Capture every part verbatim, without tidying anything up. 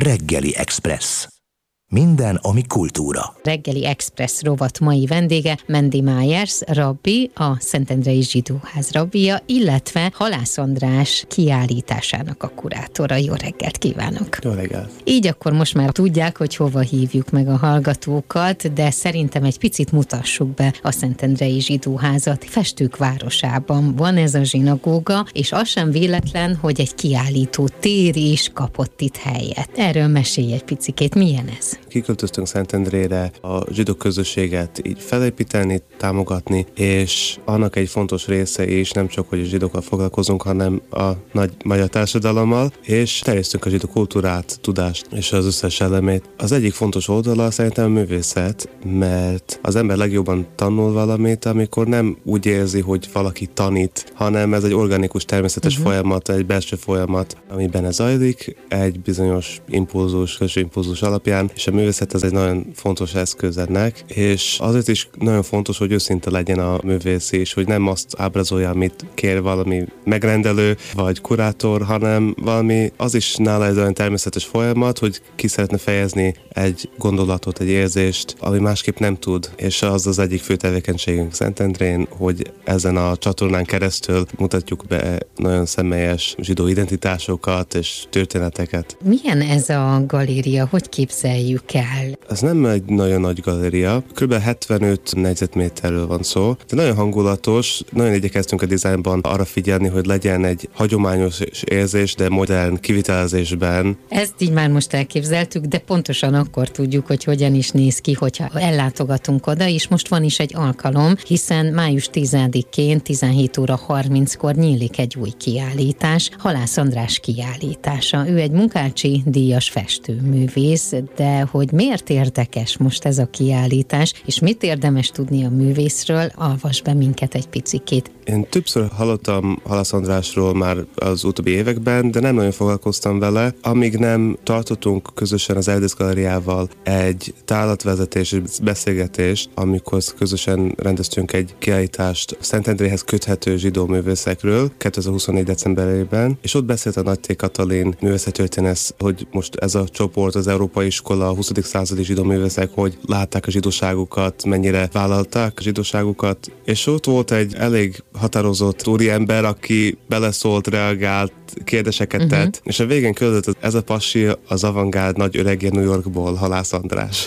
Reggeli Express. Minden, ami kultúra. Reggeli Express rovat mai vendége Mandy Myers, rabbi, a Szentendrei Zsidóház rabbija, illetve Halász András kiállításának a kurátora. Jó reggelt kívánok! Jó reggelt! Így akkor most már tudják, hogy hova hívjuk meg a hallgatókat, de szerintem egy picit mutassuk be a Szentendrei Zsidóházat. Festők városában van ez a zsinagóga, és az sem véletlen, hogy egy kiállító tér is kapott itt helyet. Erről mesélj egy picikét, milyen ez? Kiköltöztünk Szentendrére a zsidó közösséget így felépíteni, támogatni, és annak egy fontos része is nem csak, hogy a zsidókkal foglalkozunk, hanem a nagy magyar társadalommal, és terjesztünk a zsidó kultúrát, tudást és az összes elemét. Az egyik fontos oldala szerintem a művészet, mert az ember legjobban tanul valamit, amikor nem úgy érzi, hogy valaki tanít, hanem ez egy organikus, természetes uh-huh. folyamat, egy belső folyamat, ami benne zajlik, egy bizonyos impulzus, közös impulzus alapján, és a művészet ez egy nagyon fontos eszköz ennek, és azért is nagyon fontos, hogy őszinte legyen a művész is, hogy nem azt ábrázolja, amit kér valami megrendelő vagy kurátor, hanem valami, az is nála egy olyan természetes folyamat, hogy ki szeretne fejezni egy gondolatot, egy érzést, ami másképp nem tud, és az az egyik fő tevékenységünk Szentendrén, hogy ezen a csatornán keresztül mutatjuk be nagyon személyes zsidó identitásokat és történeteket. Milyen ez a galéria? Hogy képzeljük el? Ez nem egy nagyon nagy galéria, kb. hetvenöt négyzetméterről van szó, de nagyon hangulatos, nagyon igyekeztünk a dizájnban arra figyelni, hogy legyen egy hagyományos érzés, de modern kivitelezésben. Ezt így már most elképzeltük, de pontosan akkor tudjuk, hogy hogyan is néz ki, hogyha ellátogatunk oda, és most van is egy alkalom, hiszen május tizedikén tizenhét óra harminckor nyílik egy új kiállítás, Halász András kiállítása. Ő egy Munkácsi díjas festőművész, de hogy miért érdekes most ez a kiállítás, és mit érdemes tudni a művészről, alvasd be minket egy picikét. Én többször hallottam Halász Andrásról már az utóbbi években, de nem nagyon foglalkoztam vele, amíg nem tartottunk közösen az Eldész Galériával egy tárlatvezetés, egy beszélgetést, amikor közösen rendeztünk egy kiállítást Szentendréhez köthető zsidó művészekről kétezer-huszonnégy decemberében, és ott beszélt a Nagy T. Katalin művészettörténész, hogy most ez a csoport, az Európai Iskola, a huszadik századi zsidó művészek, hogy látták a zsidóságukat, mennyire vállalták a zsidóságukat, és ott volt egy elég határozott úriember, aki beleszólt, reagált, kérdéseket uh-huh. tett, és a végén között ez a pasi az avantgárd nagy öregje New Yorkból, Halász András.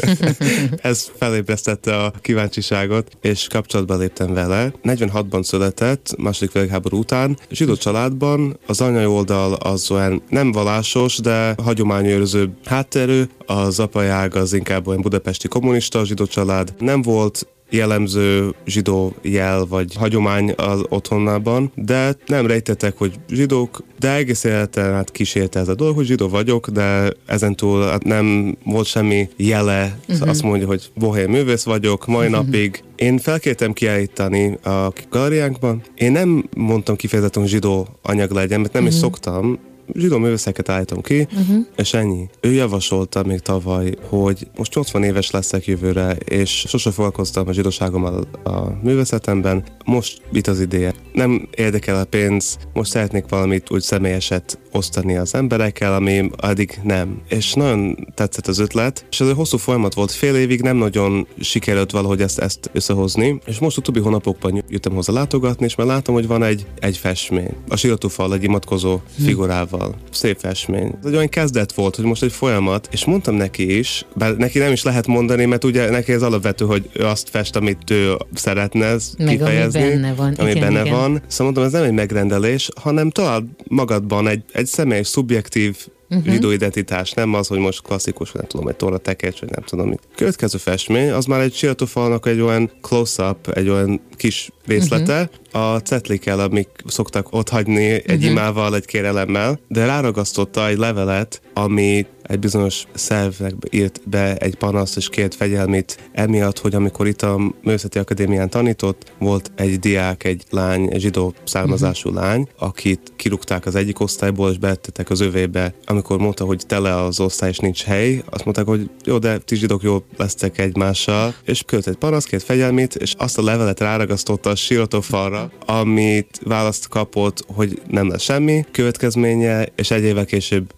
Ez felébresztette a kíváncsiságot, és kapcsolatba léptem vele. negyvenhatban született, második világháború után, zsidó családban, az anyai oldal az olyan nem vallásos, de hagyományőrző hátterű, az apai ág az inkább olyan budapesti kommunista zsidó család. Nem volt jellemző zsidó jel vagy hagyomány az otthonában, de nem rejtettek, hogy zsidók, de egész életen át kísérte ez a dolog, hogy zsidó vagyok, de ezentúl hát nem volt semmi jele, uh-huh. azt mondja, hogy bohém művész vagyok, mai uh-huh. napig. Én felkértem kiállítani a galériánkban. Én nem mondtam kifejezetten, hogy zsidó anyag legyen, mert nem uh-huh. is szoktam, zsidó művészeket állítom ki, uh-huh. és ennyi. Ő javasolta még tavaly, hogy most nyolcvan éves leszek jövőre, és sose foglalkoztam a zsidóságommal a művészetemben. Most itt az ideje. Nem érdekel a pénz, most szeretnék valamit úgy személyeset osztani az emberekkel, ami addig nem. És nagyon tetszett az ötlet, és ez egy hosszú folyamat volt, fél évig nem nagyon sikerült valahogy ezt, ezt összehozni, és most utóbbi hónapokban jöttem hozzá látogatni, és már látom, hogy van egy, egy festmény. A síratúfal egy imatkozó figurával. Szép festmény. Ez egy olyan kezdet volt, hogy most egy folyamat, és mondtam neki is, bár neki nem is lehet mondani, mert ugye neki ez alapvető, hogy ő azt fest, amit ő szeretne meg kifejezni. Ami benne van. Ami igen, benne igen. van. Szóval mondtam, ez nem egy megrendelés, hanem talán magadban egy, egy személyes, szubjektív uh-huh. zsidó identitás, nem az, hogy most klasszikus, nem tudom, egy torna tekercs, vagy nem tudom mit. Következő festmény, az már egy síratúfalnak egy olyan close-up, egy olyan kis részlete, uh-huh. a cetlikkel, amik szoktak ott hagyni egy uh-huh. imával, egy kérelemmel, de ráragasztotta egy levelet, ami egy bizonyos szervnek írt be egy panaszt és kért fegyelmét emiatt, hogy amikor itt a Művészeti Akadémián tanított, volt egy diák, egy lány, egy zsidó származású uh-huh. lány, akit kirúgták az egyik osztályból, és betettek az övébe. Amikor mondta, hogy tele az osztály és nincs hely, azt mondták, hogy jó, de ti zsidók jól lesztek egymással, és küldött egy panaszt, kért fegyelmét, és azt a levelet ráragasztotta a síratófalra, amit választ kapott, hogy nem lesz semmi következménye, és egy évvel később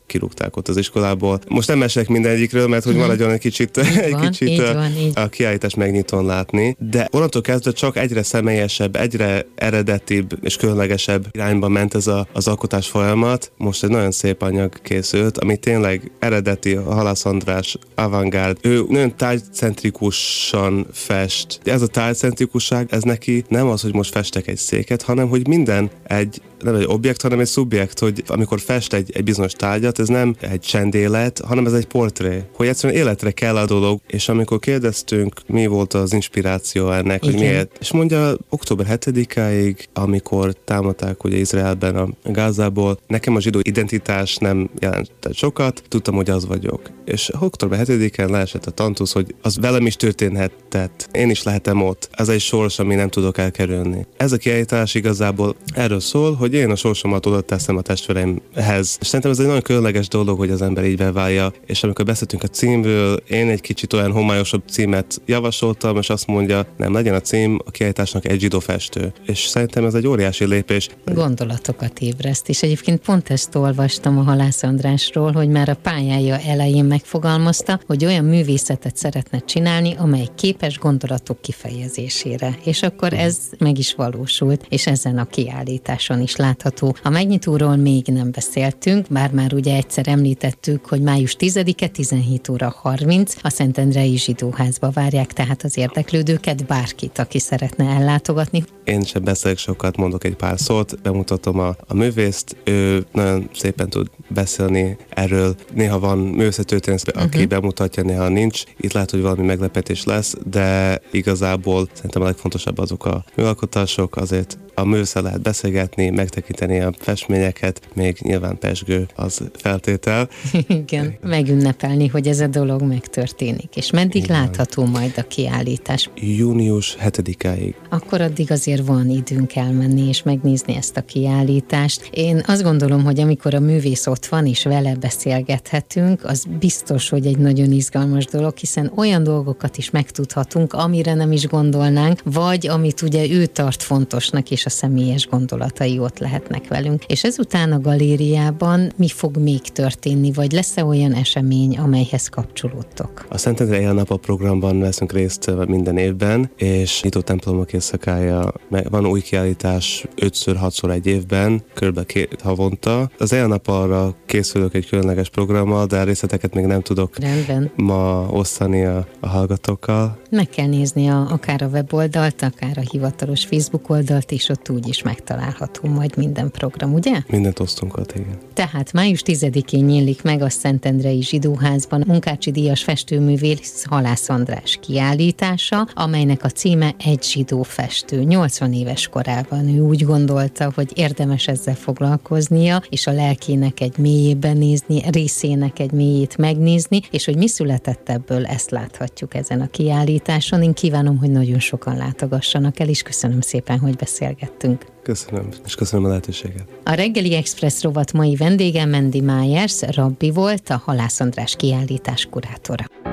kirúgták ott az iskolából. Most nem mesélek mindegyikről, mert hogy maradjon egy kicsit, egy van, kicsit így a, van, így. a kiállítás megnyitón látni, de onnantól kezdve csak egyre személyesebb, egyre eredetibb és különlegesebb irányba ment ez a, az alkotás folyamat. Most egy nagyon szép anyag készült, ami tényleg eredeti, a Halász András avantgárd. Ő nagyon tárgycentrikusan fest. Ez a tárgycentrikusság, ez neki nem az, hogy most festek egy széket, hanem hogy minden egy nem egy objekt, hanem egy szubjekt, hogy amikor fest egy, egy bizonyos tárgyat, ez nem egy csendélet, hanem ez egy portré. Hogy egyszerűen életre kell a dolog, és amikor kérdeztünk, mi volt az inspiráció ennek, igen, hogy miért, és mondja, október hetedikéig, amikor támadták ugye Izraelben a Gázából, nekem a zsidó identitás nem jelentett sokat, tudtam, hogy az vagyok. És október hetedikén leesett a tantusz, hogy az velem is történhetett. Én is lehetem ott. Ez egy sors, ami nem tudok elkerülni. Ez a kiállítás igazából erről szól, hogy én a sorsomat oda teszem a testvéreimhez. És szerintem ez egy nagyon különleges dolog, hogy az ember így beválja. És amikor beszéltünk a címről, én egy kicsit olyan homályosabb címet javasoltam, és azt mondja, nem, legyen a cím a kiállításnak egy zsidó festő. És szerintem ez egy óriási lépés. Gondolatokat ébreszt, és egyébként pont ezt olvastam a Halász Andrásról, hogy már a pályája elején megfogalmazta, hogy olyan művészetet szeretne csinálni, amely képes gondolatok kifejezésére. És akkor ez meg is valósult, és ezen a kiállításon is látható. A megnyitóról még nem beszéltünk, bár már ugye egyszer említettük, hogy május tizedike, tizenhét óra harminc a Szentendrei Zsidóházba várják tehát az érdeklődőket, bárkit, aki szeretne ellátogatni. Én sem beszélek sokat, mondok egy pár szót, bemutatom a, a művészt, ő nagyon szépen tud beszélni erről. Néha van művészetörténész, aki uh-huh. bemutatja, néha nincs. Itt lehet, hogy valami meglepetés lesz, de igazából szerintem a legfontosabb azok a műalkotások, azért a művésszel lehet beszélgetni, megtekinteni a festményeket, még nyilván pezsgő az feltétel. Igen, megünnepelni, hogy ez a dolog megtörténik. És meddig igen, látható majd a kiállítás? június hetedikéig. Akkor addig azért van időnk elmenni és megnézni ezt a kiállítást. Én azt gondolom, hogy amikor a művész ott van és vele beszélgethetünk, az biztos, hogy egy nagyon izgalmas dolog, hiszen olyan dolgokat is megtudhatunk, amire nem is gondolnánk, vagy amit ugye ő tart fontosnak, és a személyes gondolatai ott lehetnek velünk. És ezután a galériában mi fog még történni, vagy lesz-e olyan esemény, amelyhez kapcsolódtok? A Szentendrei Éjjel-Nappal programban veszünk részt minden évben, és nyitó templomok éjszakája, van új kiállítás ötször-hatszor egy évben, kb. két havonta. Az Éjjel-Nappalra készülök egy különleges programmal, de a részleteket még nem tudok Rendben. ma osztani a, a hallgatókkal. Meg kell nézni a, akár a weboldalt, akár a hivatalos Facebook oldalt, és ott úgy is megtalálható majd minden program, ugye? Mindent osztunk ott, igen. Tehát május tizedikén nyílik meg a Szentendrei Zsidóházban Munkácsi díjas festőművész Halász András kiállítása, amelynek a címe Egy zsidó festő. nyolcvan éves korában ő úgy gondolta, hogy érdemes ezzel foglalkoznia, és a lelkének egy mélyében nézni, részének egy mélyét megnézni, és hogy mi született ebből, ezt láthatjuk ezen a kiállításon. Én kívánom, hogy nagyon sokan látogassanak el, és köszönöm szépen, hogy beszélgettünk. Köszönöm, és köszönöm a lehetőséget. A Reggeli Express rovat mai vendége Mendi Myers, rabbi volt, a Halász András kiállítás kurátora.